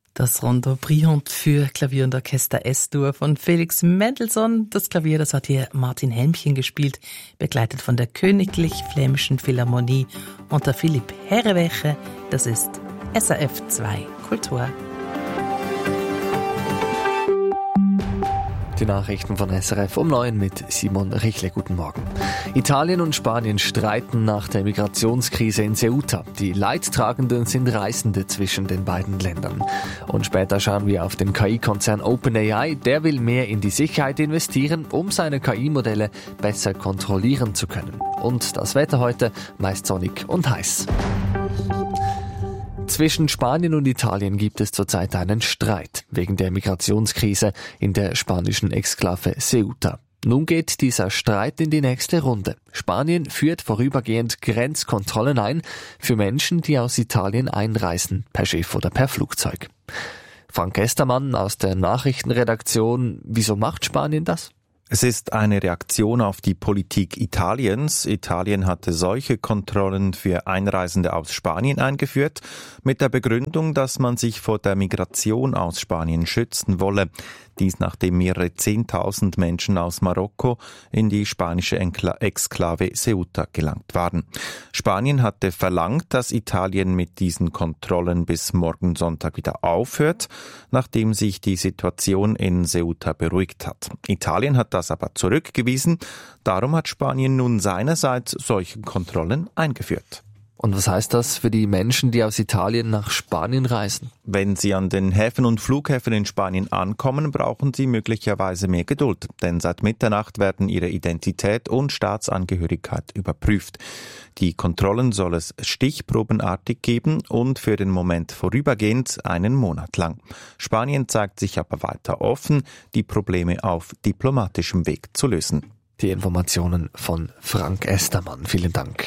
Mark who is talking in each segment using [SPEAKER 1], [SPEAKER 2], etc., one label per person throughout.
[SPEAKER 1] Das Rondo Brillant für Klavier und Orchester S-Dur von Felix Mendelssohn. Das Klavier, das hat hier Martin Helmchen gespielt, begleitet von der Königlich Flämischen Philharmonie unter Philipp Herreweche. Das ist SRF 2 Kultur.
[SPEAKER 2] Die Nachrichten von SRF um 9 mit Simon Richle. Guten Morgen. Italien und Spanien streiten nach der Migrationskrise in Ceuta. Die Leidtragenden sind Reisende zwischen den beiden Ländern. Und später schauen wir auf den KI-Konzern OpenAI. Der will mehr in die Sicherheit investieren, um seine KI-Modelle besser kontrollieren zu können. Und das Wetter heute meist sonnig und heiß. Zwischen Spanien und Italien gibt es zurzeit einen Streit wegen der Migrationskrise in der spanischen Exklave Ceuta. Nun geht dieser Streit in die nächste Runde. Spanien führt vorübergehend Grenzkontrollen ein für Menschen, die aus Italien einreisen, per Schiff oder per Flugzeug. Frank Estermann aus der Nachrichtenredaktion. Wieso macht Spanien das?
[SPEAKER 3] Es ist eine Reaktion auf die Politik Italiens. Italien hatte solche Kontrollen für Einreisende aus Spanien eingeführt, mit der Begründung, dass man sich vor der Migration aus Spanien schützen wolle. Dies nachdem mehrere 10.000 Menschen aus Marokko in die spanische Exklave Ceuta gelangt waren. Spanien hatte verlangt, dass Italien mit diesen Kontrollen bis morgen Sonntag wieder aufhört, nachdem sich die Situation in Ceuta beruhigt hat. Italien hat das aber zurückgewiesen. Darum hat Spanien nun seinerseits solche Kontrollen eingeführt.
[SPEAKER 2] Und was heißt das für die Menschen, die aus Italien nach Spanien reisen?
[SPEAKER 3] Wenn sie an den Häfen und Flughäfen in Spanien ankommen, brauchen sie möglicherweise mehr Geduld. Denn seit Mitternacht werden ihre Identität und Staatsangehörigkeit überprüft. Die Kontrollen soll es stichprobenartig geben und für den Moment vorübergehend einen Monat lang. Spanien zeigt sich aber weiter offen, die Probleme auf diplomatischem Weg zu lösen.
[SPEAKER 2] Die Informationen von Frank Estermann. Vielen Dank.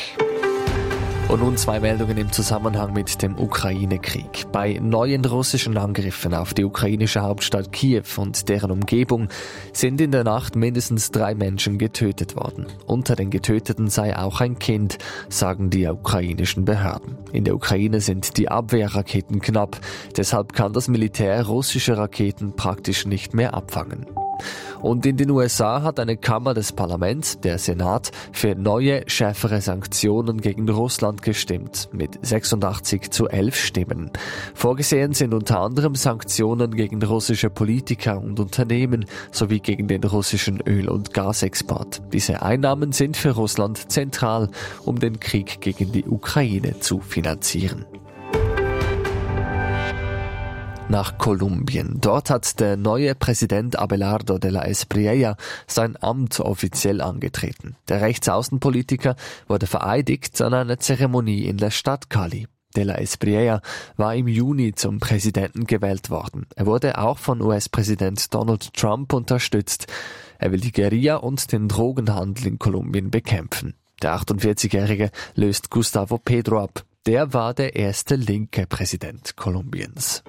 [SPEAKER 2] Und nun 2 Meldungen im Zusammenhang mit dem Ukraine-Krieg. Bei neuen russischen Angriffen auf die ukrainische Hauptstadt Kiew und deren Umgebung sind in der Nacht mindestens 3 Menschen getötet worden. Unter den Getöteten sei auch ein Kind, sagen die ukrainischen Behörden. In der Ukraine sind die Abwehrraketen knapp, deshalb kann das Militär russische Raketen praktisch nicht mehr abfangen. Und in den USA hat eine Kammer des Parlaments, der Senat, für neue, schärfere Sanktionen gegen Russland gestimmt, mit 86:11 Stimmen. Vorgesehen sind unter anderem Sanktionen gegen russische Politiker und Unternehmen sowie gegen den russischen Öl- und Gasexport. Diese Einnahmen sind für Russland zentral, um den Krieg gegen die Ukraine zu finanzieren. Nach Kolumbien. Dort hat der neue Präsident Abelardo de la Espriella sein Amt offiziell angetreten. Der Rechtsaußenpolitiker wurde vereidigt an einer Zeremonie in der Stadt Cali. De la Espriella war im Juni zum Präsidenten gewählt worden. Er wurde auch von US-Präsident Donald Trump unterstützt. Er will die Guerilla und den Drogenhandel in Kolumbien bekämpfen. Der 48-Jährige löst Gustavo Petro ab. Der war der erste linke Präsident Kolumbiens.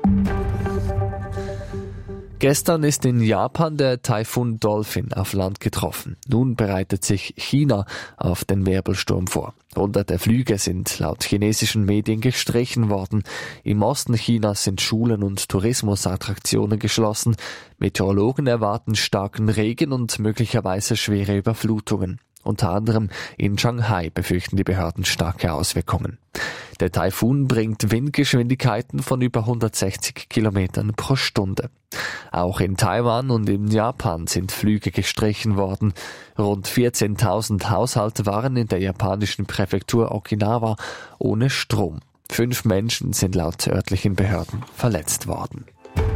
[SPEAKER 2] Gestern ist in Japan der Taifun Dolphin auf Land getroffen. Nun bereitet sich China auf den Wirbelsturm vor. Hunderte Flüge sind laut chinesischen Medien gestrichen worden. Im Osten Chinas sind Schulen und Tourismusattraktionen geschlossen. Meteorologen erwarten starken Regen und möglicherweise schwere Überflutungen. Unter anderem in Shanghai befürchten die Behörden starke Auswirkungen. Der Taifun bringt Windgeschwindigkeiten von über 160 Kilometern pro Stunde. Auch in Taiwan und in Japan sind Flüge gestrichen worden. Rund 14.000 Haushalte waren in der japanischen Präfektur Okinawa ohne Strom. 5 Menschen sind laut örtlichen Behörden verletzt worden.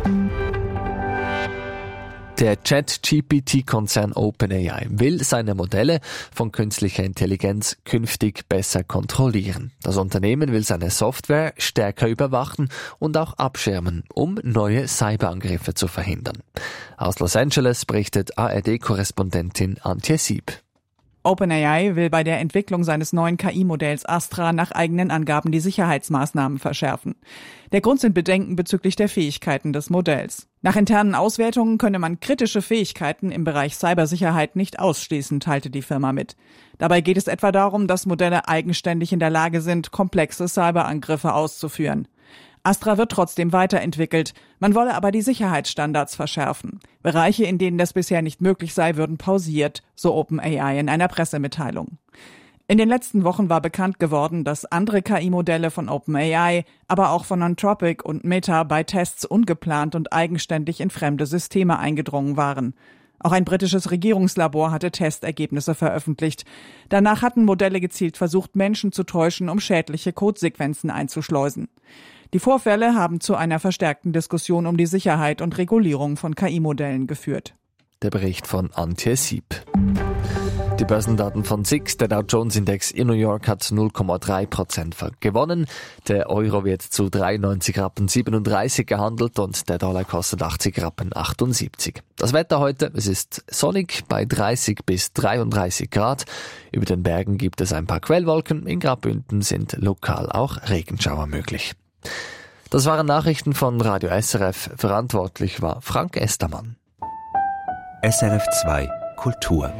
[SPEAKER 2] Der ChatGPT-Konzern OpenAI will seine Modelle von künstlicher Intelligenz künftig besser kontrollieren. Das Unternehmen will seine Software stärker überwachen und auch abschirmen, um neue Cyberangriffe zu verhindern. Aus Los Angeles berichtet ARD-Korrespondentin Antje Sieb.
[SPEAKER 4] OpenAI will bei der Entwicklung seines neuen KI-Modells Astra nach eigenen Angaben die Sicherheitsmaßnahmen verschärfen. Der Grund sind Bedenken bezüglich der Fähigkeiten des Modells. Nach internen Auswertungen könne man kritische Fähigkeiten im Bereich Cybersicherheit nicht ausschließen, teilte die Firma mit. Dabei geht es etwa darum, dass Modelle eigenständig in der Lage sind, komplexe Cyberangriffe auszuführen. Astra wird trotzdem weiterentwickelt. Man wolle aber die Sicherheitsstandards verschärfen. Bereiche, in denen das bisher nicht möglich sei, würden pausiert, so OpenAI in einer Pressemitteilung. In den letzten Wochen war bekannt geworden, dass andere KI-Modelle von OpenAI, aber auch von Anthropic und Meta bei Tests ungeplant und eigenständig in fremde Systeme eingedrungen waren. Auch ein britisches Regierungslabor hatte Testergebnisse veröffentlicht. Danach hatten Modelle gezielt versucht, Menschen zu täuschen, um schädliche Codesequenzen einzuschleusen. Die Vorfälle haben zu einer verstärkten Diskussion um die Sicherheit und Regulierung von KI-Modellen geführt.
[SPEAKER 2] Der Bericht von Antje Sieb. Die Börsendaten von SIX, der Dow Jones Index in New York hat 0,3% gewonnen. Der Euro wird zu 93,37 gehandelt und der Dollar kostet 80,78. Das Wetter heute, es ist sonnig bei 30 bis 33 Grad. Über den Bergen gibt es ein paar Quellwolken. In Graubünden sind lokal auch Regenschauer möglich. Das waren Nachrichten von Radio SRF. Verantwortlich war Frank Estermann.
[SPEAKER 5] SRF 2 Kultur.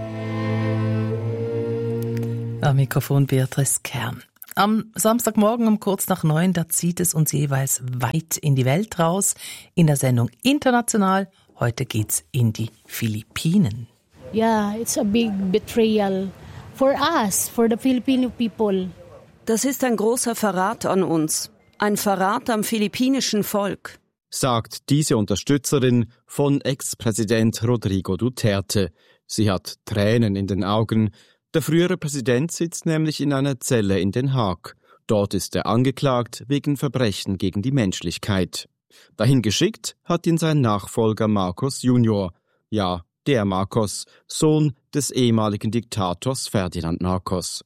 [SPEAKER 1] Am Mikrofon Beatrice Kern. Am Samstagmorgen um kurz nach 9, da zieht es uns jeweils weit in die Welt raus. In der Sendung International. Heute geht's in die Philippinen.
[SPEAKER 6] Yeah, it's a big betrayal for us, for the Filipino people.
[SPEAKER 7] Das ist ein großer Verrat an uns. Ein Verrat am philippinischen Volk,
[SPEAKER 8] sagt diese Unterstützerin von Ex-Präsident Rodrigo Duterte. Sie hat Tränen in den Augen. Der frühere Präsident sitzt nämlich in einer Zelle in Den Haag. Dort ist er angeklagt wegen Verbrechen gegen die Menschlichkeit. Dahin geschickt hat ihn sein Nachfolger Marcos Junior. Ja, der Marcos, Sohn des ehemaligen Diktators Ferdinand Marcos.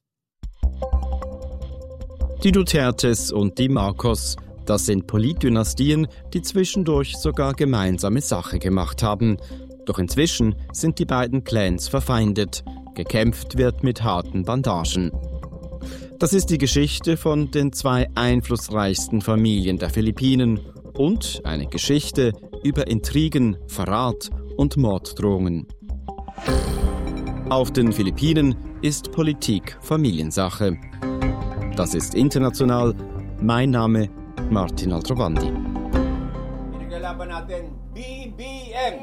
[SPEAKER 8] Die Dutertes und die Marcos, das sind Politdynastien, die zwischendurch sogar gemeinsame Sache gemacht haben. Doch inzwischen sind die beiden Clans verfeindet. Gekämpft wird mit harten Bandagen. Das ist die Geschichte von den zwei einflussreichsten Familien der Philippinen und eine Geschichte über Intrigen, Verrat und Morddrohungen. Auf den Philippinen ist Politik Familiensache. Das ist international. Mein Name Martin Aldrovandi.
[SPEAKER 9] Pinaglalaban natin BBM.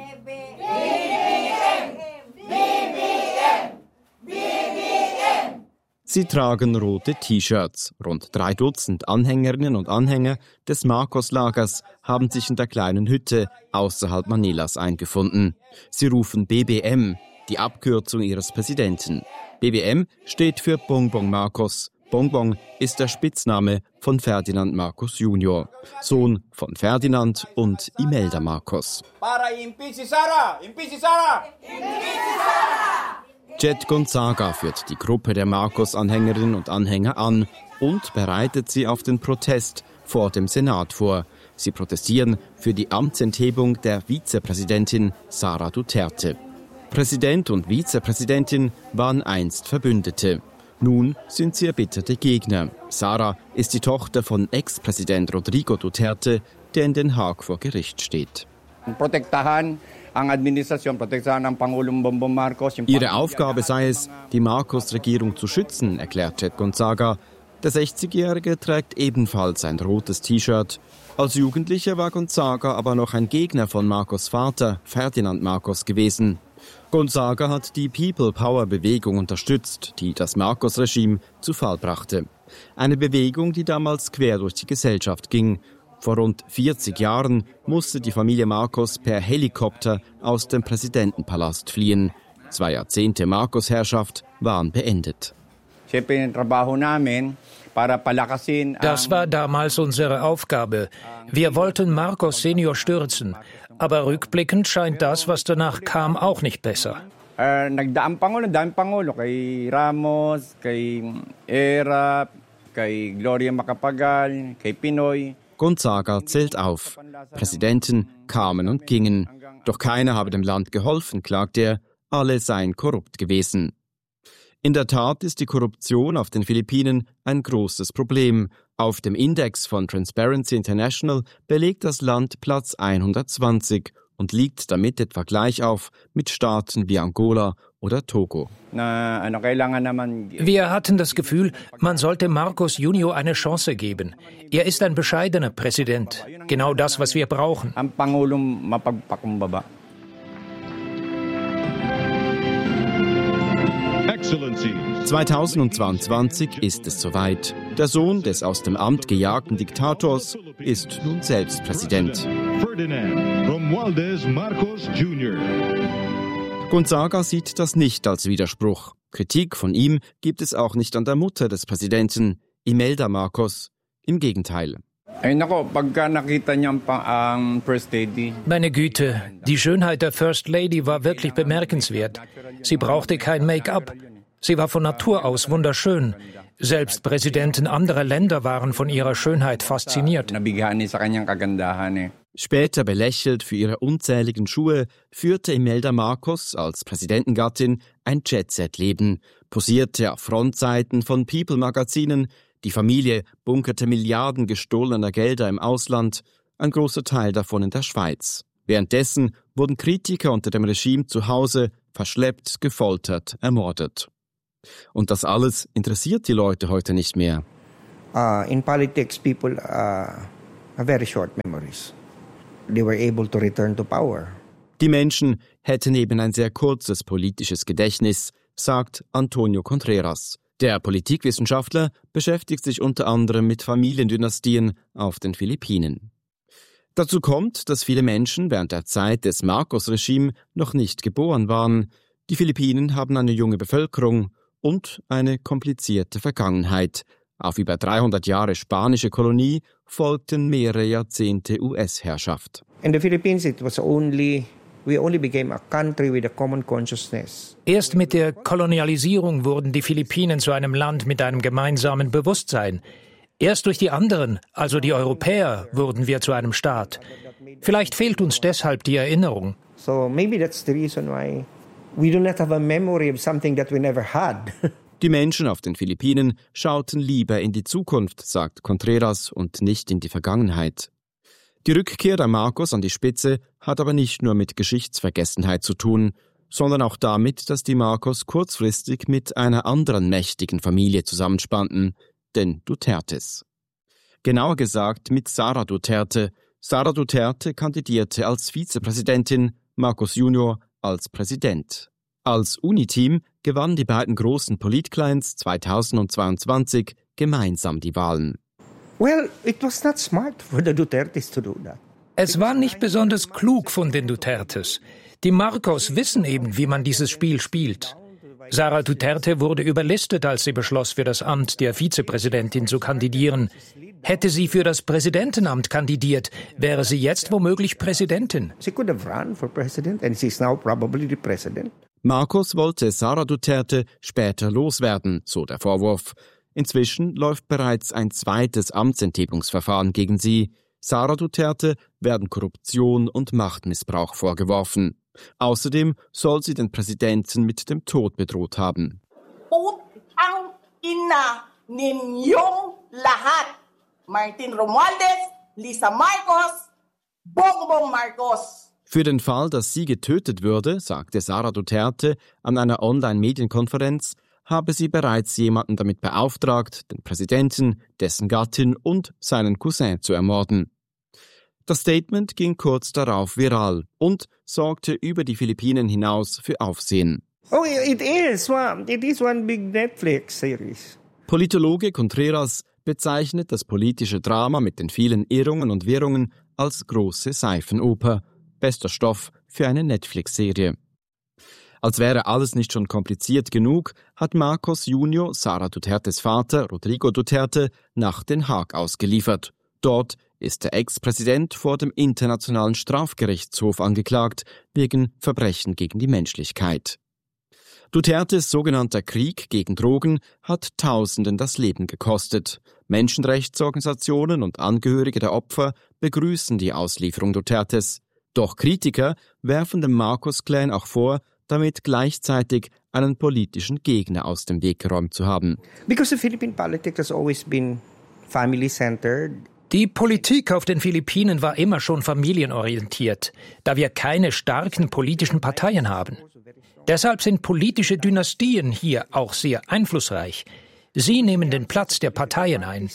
[SPEAKER 8] Sie tragen rote T-Shirts. Rund 3 Dutzend Anhängerinnen und Anhänger des Marcos-Lagers haben sich in der kleinen Hütte außerhalb Manilas eingefunden. Sie rufen BBM, die Abkürzung ihres Präsidenten. BBM steht für Bongbong Marcos. Bongbong ist der Spitzname von Ferdinand Marcos Junior, Sohn von Ferdinand und Imelda Marcos.
[SPEAKER 9] Para impeach si Sara! Impeach si Sara!
[SPEAKER 8] Jet Gonzaga führt die Gruppe der Marcos-Anhängerinnen und Anhänger an und bereitet sie auf den Protest vor dem Senat vor. Sie protestieren für die Amtsenthebung der Vizepräsidentin Sara Duterte. Präsident und Vizepräsidentin waren einst Verbündete. Nun sind sie erbitterte Gegner. Sara ist die Tochter von Ex-Präsident Rodrigo Duterte, der in Den Haag vor Gericht steht. Ihre Aufgabe sei es, die Marcos-Regierung zu schützen, erklärt Jet Gonzaga. Der 60-Jährige trägt ebenfalls ein rotes T-Shirt. Als Jugendlicher war Gonzaga aber noch ein Gegner von Marcos Vater, Ferdinand Marcos, gewesen. Gonzaga hat die People-Power-Bewegung unterstützt, die das Marcos-Regime zu Fall brachte. Eine Bewegung, die damals quer durch die Gesellschaft ging. Vor rund 40 Jahren musste die Familie Marcos per Helikopter aus dem Präsidentenpalast fliehen. 2 Jahrzehnte Marcos-Herrschaft waren beendet.
[SPEAKER 10] Das war damals unsere Aufgabe. Wir wollten Marcos Senior stürzen. Aber rückblickend scheint das, was danach kam, auch nicht besser.
[SPEAKER 9] Nagdaang Pangulo, kay Ramos, kay Erap, kay Gloria Macapagal, kay Pinoy.
[SPEAKER 8] Gonzaga zählt auf. Präsidenten kamen und gingen. Doch keiner habe dem Land geholfen, klagt er. Alle seien korrupt gewesen. In der Tat ist die Korruption auf den Philippinen ein großes Problem. Auf dem Index von Transparency International belegt das Land Platz 120 und liegt damit etwa gleich auf mit Staaten wie Angola oder Togo.
[SPEAKER 10] Wir hatten das Gefühl, man sollte Marcos Junior eine Chance geben. Er ist ein bescheidener Präsident. Genau das, was wir brauchen.
[SPEAKER 8] 2022 ist es soweit. Der Sohn des aus dem Amt gejagten Diktators ist nun selbst Präsident.
[SPEAKER 11] Ferdinand Romualdez Marcos Jr.
[SPEAKER 8] Gonzaga sieht das nicht als Widerspruch. Kritik von ihm gibt es auch nicht an der Mutter des Präsidenten, Imelda Marcos. Im Gegenteil.
[SPEAKER 10] Meine Güte, die Schönheit der First Lady war wirklich bemerkenswert. Sie brauchte kein Make-up. Sie war von Natur aus wunderschön. Selbst Präsidenten anderer Länder waren von ihrer Schönheit fasziniert.
[SPEAKER 8] Später belächelt für ihre unzähligen Schuhe, führte Imelda Marcos als Präsidentengattin ein Jet-Set-Leben, posierte auf Frontseiten von People-Magazinen, die Familie bunkerte Milliarden gestohlener Gelder im Ausland, ein großer Teil davon in der Schweiz. Währenddessen wurden Kritiker unter dem Regime zu Hause verschleppt, gefoltert, ermordet. Und das alles interessiert die Leute heute nicht mehr.
[SPEAKER 12] In politics, people have very short memories. They were able to return to power.
[SPEAKER 8] Die Menschen hätten eben ein sehr kurzes politisches Gedächtnis, sagt Antonio Contreras. Der Politikwissenschaftler beschäftigt sich unter anderem mit Familiendynastien auf den Philippinen. Dazu kommt, dass viele Menschen während der Zeit des Marcos-Regimes noch nicht geboren waren. Die Philippinen haben eine junge Bevölkerung und eine komplizierte Vergangenheit. Auf über 300 Jahre spanische Kolonie folgten mehrere Jahrzehnte US-Herrschaft.
[SPEAKER 12] In the Philippines we only became a country with a common consciousness.
[SPEAKER 10] Erst mit der Kolonialisierung wurden die Philippinen zu einem Land mit einem gemeinsamen Bewusstsein. Erst durch die anderen, also die Europäer, wurden wir zu einem Staat. Vielleicht fehlt uns deshalb die Erinnerung.
[SPEAKER 12] So maybe that's the reason why we do not have a memory of something that we never had.
[SPEAKER 8] Die Menschen auf den Philippinen schauten lieber in die Zukunft, sagt Contreras, und nicht in die Vergangenheit. Die Rückkehr der Marcos an die Spitze hat aber nicht nur mit Geschichtsvergessenheit zu tun, sondern auch damit, dass die Marcos kurzfristig mit einer anderen mächtigen Familie zusammenspannten, den Dutertes. Genauer gesagt mit Sara Duterte. Sara Duterte kandidierte als Vizepräsidentin, Marcos Junior als Präsident. Als Uniteam gewannen die beiden großen Politclans 2022 gemeinsam die Wahlen.
[SPEAKER 12] Well, it was not smart for the Dutertes to do that.
[SPEAKER 10] Es war nicht besonders klug von den Dutertes. Die Marcos wissen eben, wie man dieses Spiel spielt. Sara Duterte wurde überlistet, als sie beschloss, für das Amt der Vizepräsidentin zu kandidieren. Hätte sie für das Präsidentenamt kandidiert, wäre sie jetzt womöglich Präsidentin.
[SPEAKER 12] She could have run for president and she's now probably the president.
[SPEAKER 8] Marcos wollte Sara Duterte später loswerden, so der Vorwurf. Inzwischen läuft bereits ein zweites Amtsenthebungsverfahren gegen sie. Sara Duterte werden Korruption und Machtmissbrauch vorgeworfen. Außerdem soll sie den Präsidenten mit dem Tod bedroht haben.
[SPEAKER 13] Putang ina ninyong lahat. Martin Romualdez, Lisa Marcos, Bongbong Marcos.
[SPEAKER 8] Für den Fall, dass sie getötet würde, sagte Sara Duterte an einer Online-Medienkonferenz, habe sie bereits jemanden damit beauftragt, den Präsidenten, dessen Gattin und seinen Cousin zu ermorden. Das Statement ging kurz darauf viral und sorgte über die Philippinen hinaus für Aufsehen.
[SPEAKER 12] Oh, it is one big Netflix series.
[SPEAKER 8] Politologe Contreras bezeichnet das politische Drama mit den vielen Irrungen und Wirrungen als große Seifenoper. Bester Stoff für eine Netflix-Serie. Als wäre alles nicht schon kompliziert genug, hat Marcos Junior Sara Dutertes Vater Rodrigo Duterte nach Den Haag ausgeliefert. Dort ist der Ex-Präsident vor dem Internationalen Strafgerichtshof angeklagt, wegen Verbrechen gegen die Menschlichkeit. Dutertes sogenannter Krieg gegen Drogen hat Tausenden das Leben gekostet. Menschenrechtsorganisationen und Angehörige der Opfer begrüßen die Auslieferung Dutertes. Doch Kritiker werfen dem Marcos-Clan auch vor, damit gleichzeitig einen politischen Gegner aus dem Weg geräumt zu haben.
[SPEAKER 12] Because the Philippine politics has always been family-centered.
[SPEAKER 10] Die Politik auf den Philippinen war immer schon familienorientiert, da wir keine starken politischen Parteien haben. Deshalb sind politische Dynastien hier auch sehr einflussreich. Sie nehmen den Platz der Parteien ein.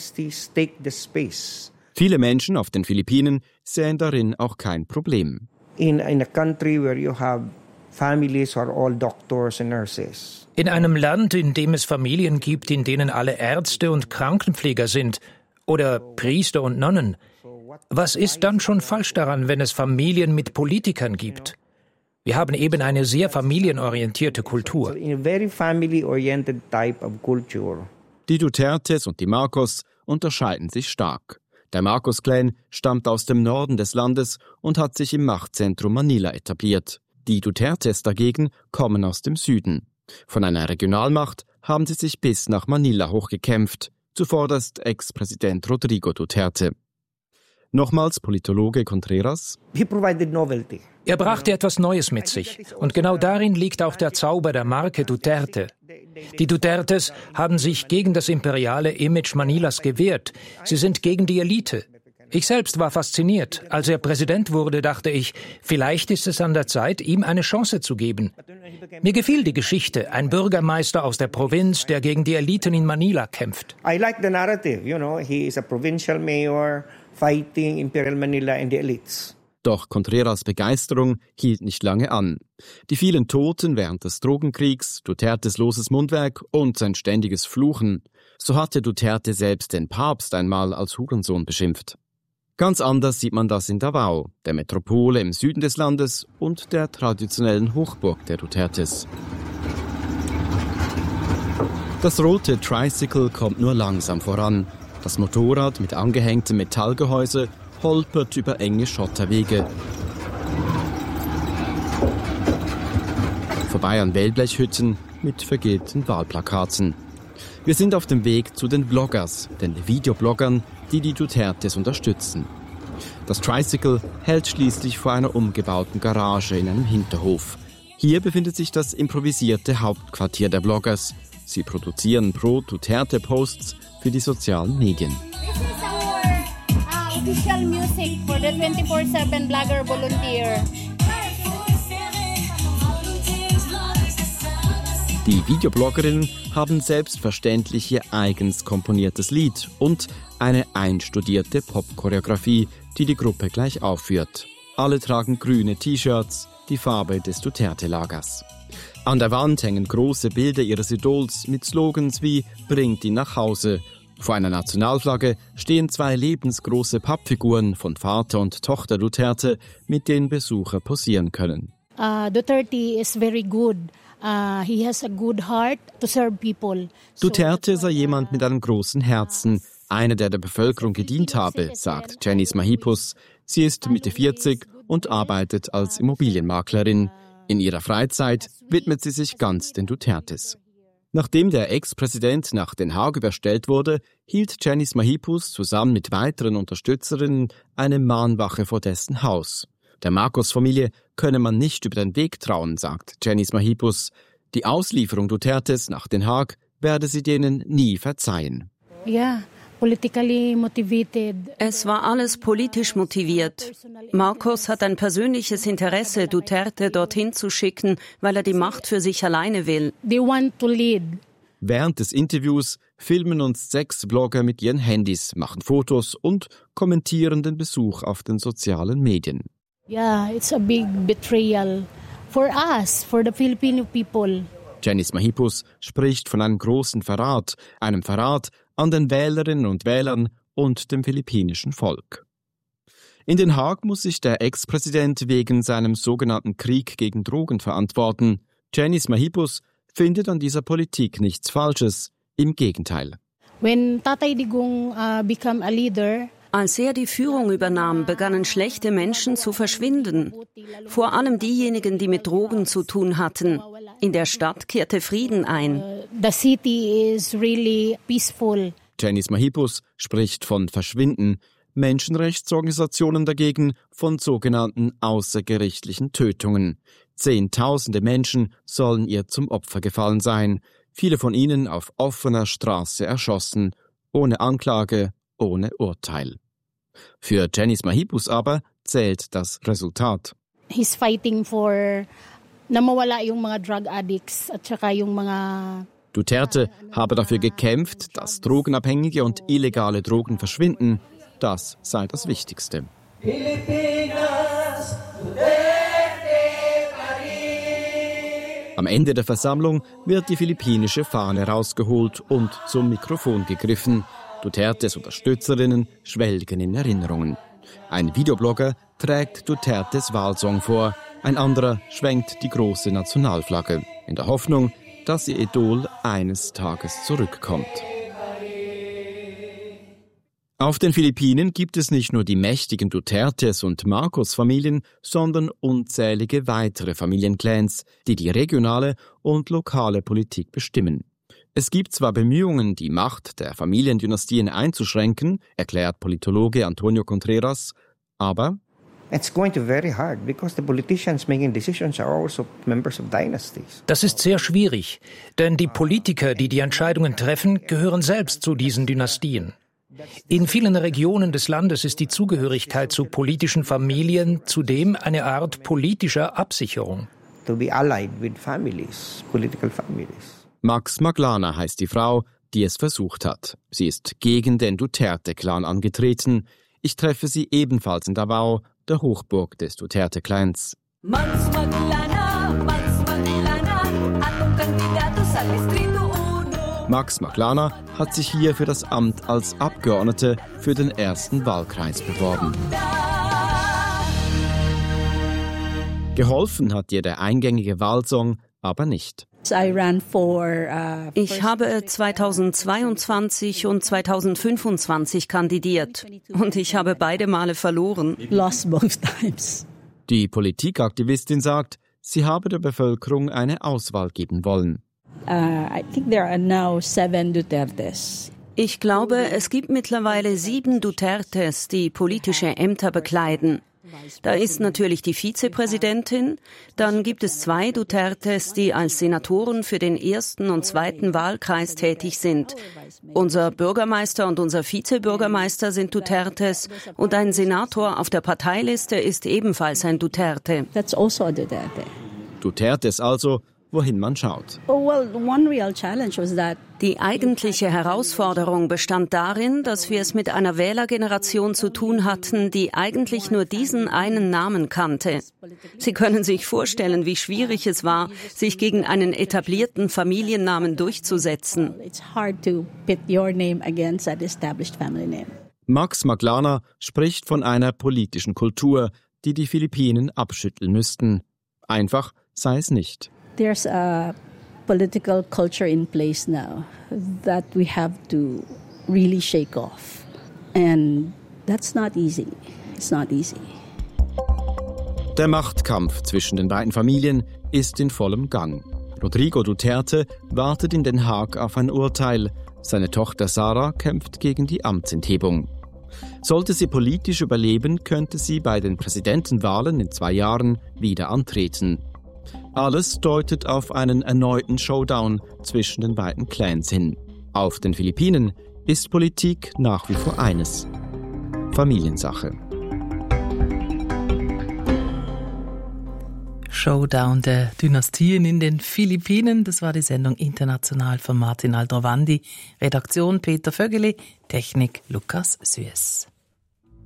[SPEAKER 8] Viele Menschen auf den Philippinen sehen darin auch kein Problem.
[SPEAKER 12] In a country where you have families who are all doctors and nurses.
[SPEAKER 10] In einem Land, in dem es Familien gibt, in denen alle Ärzte und Krankenpfleger sind oder Priester und Nonnen, was ist dann schon falsch daran, wenn es Familien mit Politikern gibt? Wir haben eben eine sehr familienorientierte Kultur.
[SPEAKER 8] Die Dutertes und die Marcos unterscheiden sich stark. Der Marcos-Clan stammt aus dem Norden des Landes und hat sich im Machtzentrum Manila etabliert. Die Dutertes dagegen kommen aus dem Süden. Von einer Regionalmacht haben sie sich bis nach Manila hochgekämpft, zuvorderst Ex-Präsident Rodrigo Duterte. Nochmals Politologe Contreras.
[SPEAKER 10] Er brachte etwas Neues mit sich. Und genau darin liegt auch der Zauber der Marke Duterte. Die Dutertes haben sich gegen das imperiale Image Manilas gewehrt. Sie sind gegen die Elite. Ich selbst war fasziniert. Als er Präsident wurde, dachte ich, vielleicht ist es an der Zeit, ihm eine Chance zu geben. Mir gefiel die Geschichte, ein Bürgermeister aus der Provinz, der gegen die Eliten in Manila kämpft.
[SPEAKER 12] I like the narrative, he is a provincial mayor fighting Imperial Manila and the elites.
[SPEAKER 8] Doch Contreras' Begeisterung hielt nicht lange an. Die vielen Toten während des Drogenkriegs, Dutertes loses Mundwerk und sein ständiges Fluchen. So hatte Duterte selbst den Papst einmal als Hurensohn beschimpft. Ganz anders sieht man das in Davao, der Metropole im Süden des Landes und der traditionellen Hochburg der Dutertes. Das rote Tricycle kommt nur langsam voran. Das Motorrad mit angehängtem Metallgehäuse holpert über enge Schotterwege. Vorbei an Wellblechhütten mit vergilbten Wahlplakaten. Wir sind auf dem Weg zu den Vloggers, den Videobloggern, die die Dutertes unterstützen. Das Tricycle hält schließlich vor einer umgebauten Garage in einem Hinterhof. Hier befindet sich das improvisierte Hauptquartier der Vloggers. Sie produzieren Pro-Duterte-Posts für die sozialen Medien.
[SPEAKER 6] Official music for the 24/7 Blogger Volunteer.
[SPEAKER 8] Die Videobloggerinnen haben selbstverständlich ihr eigens komponiertes Lied und eine einstudierte Pop-Choreografie, die die Gruppe gleich aufführt. Alle tragen grüne T-Shirts, die Farbe des Duterte-Lagers. An der Wand hängen große Bilder ihres Idols mit Slogans wie »Bringt ihn nach Hause«. Vor einer Nationalflagge stehen 2 lebensgroße Pappfiguren von Vater und Tochter Duterte, mit denen Besucher posieren können.
[SPEAKER 6] Duterte is very good. He has a good heart to serve people.
[SPEAKER 8] Duterte sei jemand mit einem großen Herzen, einer, der Bevölkerung gedient habe, sagt Janice Mahipus. Sie ist Mitte 40 und arbeitet als Immobilienmaklerin. In ihrer Freizeit widmet sie sich ganz den Dutertes. Nachdem der Ex-Präsident nach Den Haag überstellt wurde, hielt Janice Mahipus zusammen mit weiteren Unterstützerinnen eine Mahnwache vor dessen Haus. Der Marcos-Familie könne man nicht über den Weg trauen, sagt Janice Mahipus. Die Auslieferung Dutertes nach Den Haag werde sie denen nie verzeihen.
[SPEAKER 6] Yeah.
[SPEAKER 7] Es war alles politisch motiviert. Marcos hat ein persönliches Interesse, Duterte dorthin zu schicken, weil er die Macht für sich alleine will.
[SPEAKER 8] Während des Interviews filmen uns 6 Blogger mit ihren Handys, machen Fotos und kommentieren den Besuch auf den sozialen Medien.
[SPEAKER 6] Yeah, it's a big betrayal for us, for the Filipino people.
[SPEAKER 8] Janice Mahipus spricht von einem großen Verrat, einem Verrat an den Wählerinnen und Wählern und dem philippinischen Volk. In Den Haag muss sich der Ex-Präsident wegen seinem sogenannten Krieg gegen Drogen verantworten. Janice Mahipus findet an dieser Politik nichts Falsches, im Gegenteil.
[SPEAKER 6] When Tatay Digong became a leader,
[SPEAKER 7] als er die Führung übernahm, begannen schlechte Menschen zu verschwinden. Vor allem diejenigen, die mit Drogen zu tun hatten. In der Stadt kehrte Frieden ein.
[SPEAKER 6] The city is really peaceful.
[SPEAKER 8] Janice Mahipus spricht von Verschwinden, Menschenrechtsorganisationen dagegen von sogenannten außergerichtlichen Tötungen. Zehntausende Menschen sollen ihr zum Opfer gefallen sein, viele von ihnen auf offener Straße erschossen, ohne Anklage, ohne Urteil. Für Janice Mahipus aber zählt das Resultat.
[SPEAKER 6] He's fighting for na mawala yung mga drug addicts at saka yung mga
[SPEAKER 8] Duterte habe dafür gekämpft, dass drogenabhängige und illegale Drogen verschwinden. Das sei das Wichtigste. Am Ende der Versammlung wird die philippinische Fahne rausgeholt und zum Mikrofon gegriffen. Dutertes Unterstützerinnen schwelgen in Erinnerungen. Ein Videoblogger trägt Dutertes Wahlsong vor, ein anderer schwenkt die große Nationalflagge, in der Hoffnung, dass ihr Idol eines Tages zurückkommt. Auf den Philippinen gibt es nicht nur die mächtigen Dutertes und Marcos-Familien, sondern unzählige weitere Familienclans, die die regionale und lokale Politik bestimmen. Es gibt zwar Bemühungen, die Macht der Familiendynastien einzuschränken, erklärt Politologe Antonio Contreras, aber
[SPEAKER 12] it's going to be very hard because the politicians making decisions are also members of dynasties.
[SPEAKER 10] Das ist sehr schwierig, denn die Politiker, die die Entscheidungen treffen, gehören selbst zu diesen Dynastien. In vielen Regionen des Landes ist die Zugehörigkeit zu politischen Familien zudem eine Art politischer Absicherung.
[SPEAKER 12] To be allied with families, political families.
[SPEAKER 8] Max Maglana heißt die Frau, die es versucht hat. Sie ist gegen den Duterte-Clan angetreten. Ich treffe sie ebenfalls in Davao, der Hochburg des Duterte-Clans.
[SPEAKER 14] Max Maglana, atong kandidato sa Distrito 1.
[SPEAKER 8] Max Maglana hat sich hier für das Amt als Abgeordnete für den ersten Wahlkreis beworben. Geholfen hat ihr der eingängige Wahlsong aber nicht.
[SPEAKER 7] Ich habe 2022 und 2025 kandidiert und ich habe beide Male verloren.
[SPEAKER 8] Die Politikaktivistin sagt, sie habe der Bevölkerung eine Auswahl geben wollen.
[SPEAKER 7] Ich glaube, es gibt mittlerweile 7 Dutertes, die politische Ämter bekleiden. Da ist natürlich die Vizepräsidentin, dann gibt es 2 Dutertes, die als Senatoren für den 1. und 2. Wahlkreis tätig sind. Unser Bürgermeister und unser Vizebürgermeister sind Dutertes und ein Senator auf der Parteiliste ist ebenfalls ein Duterte.
[SPEAKER 8] Dutertes also, wohin man schaut.
[SPEAKER 7] Die eigentliche Herausforderung bestand darin, dass wir es mit einer Wählergeneration zu tun hatten, die eigentlich nur diesen einen Namen kannte. Sie können sich vorstellen, wie schwierig es war, sich gegen einen etablierten Familiennamen durchzusetzen.
[SPEAKER 8] Max Maglana spricht von einer politischen Kultur, die die Philippinen abschütteln müssten. Einfach sei es nicht.
[SPEAKER 15] There's a political culture in place now that we have to really shake off. And that's not easy. It's not easy.
[SPEAKER 8] Der Machtkampf zwischen den beiden Familien ist in vollem Gang. Rodrigo Duterte wartet in Den Haag auf ein Urteil. Seine Tochter Sara kämpft gegen die Amtsenthebung. Sollte sie politisch überleben, könnte sie bei den Präsidentenwahlen in 2 Jahren wieder antreten. Alles deutet auf einen erneuten Showdown zwischen den beiden Clans hin. Auf den Philippinen ist Politik nach wie vor eines: Familiensache.
[SPEAKER 1] Showdown der Dynastien in den Philippinen. Das war die Sendung international von Martin Aldrovandi. Redaktion Peter Vögeli, Technik Lukas Süß.